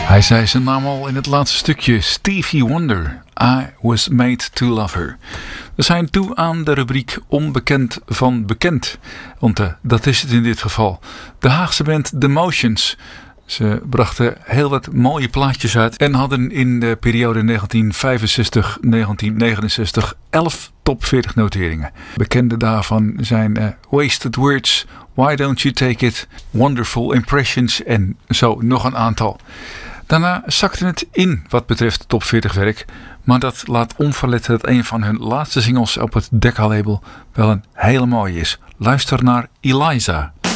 Hij zei zijn naam al in het laatste stukje. Stevie Wonder. I was made to love her. We zijn toe aan de rubriek onbekend van bekend. Want dat is het in dit geval. De Haagse band The Motions. Ze brachten heel wat mooie plaatjes uit. En hadden in de periode 1965-1969 11 top 40 noteringen. Bekende daarvan zijn Wasted Words, Why Don't You Take It, Wonderful Impressions en zo nog een aantal. Daarna zakte het in wat betreft top 40 werk. Maar dat laat onverlet dat een van hun laatste singles op het Decca label wel een hele mooie is. Luister naar Eliza.